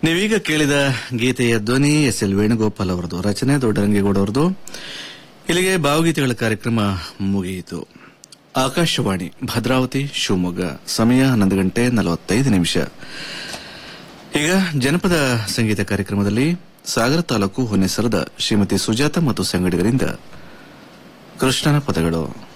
ನೀವೀಗ ಕೇಳಿದ ಗೀತೆಯ ಧ್ವನಿ ಎಸ್.ಎಲ್. ವೇಣುಗೋಪಾಲ್ ಅವರದು, ರಚನೆ ದೊಡ್ಡರಂಗೇಗೌಡ ಅವರದು. ಇಲ್ಲಿಗೆ ಭಾವಗೀತೆಗಳ ಕಾರ್ಯಕ್ರಮ ಮುಗಿಯಿತು. ಆಕಾಶವಾಣಿ ಭದ್ರಾವತಿ ಶಿವಮೊಗ್ಗ, ಸಮಯ 11:45. ಈಗ ಜನಪದ ಸಂಗೀತ ಕಾರ್ಯಕ್ರಮದಲ್ಲಿ ಸಾಗರ ತಾಲೂಕು ಹೊನ್ನೆಸರದ ಶ್ರೀಮತಿ ಸುಜಾತ ಮತ್ತು ಸಂಗಡಿಗರಿಂದ ಕೃಷ್ಣನ ಪದಗಳು.